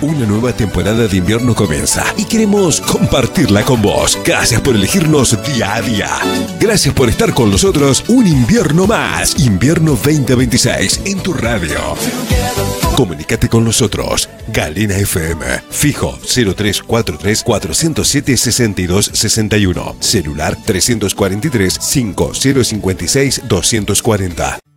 Una nueva temporada de invierno comienza y queremos compartirla con vos. Gracias por elegirnos día a día. Gracias por estar con nosotros un invierno más. Invierno 2026 en tu radio. Comunícate con nosotros. Galena FM. Fijo 0343 407 6261. Celular 343 5056 240.